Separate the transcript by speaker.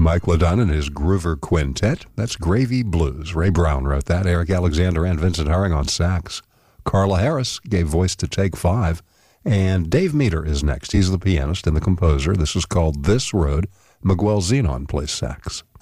Speaker 1: Mike LaDon and his Groover Quintet. That's Gravy Blues. Ray Brown wrote that. Eric Alexander and Vincent Herring on sax. Carla Harris gave voice to Take 5. And Dave Meter is next. He's the pianist and the composer. This is called This Road. Miguel Zenon plays sax.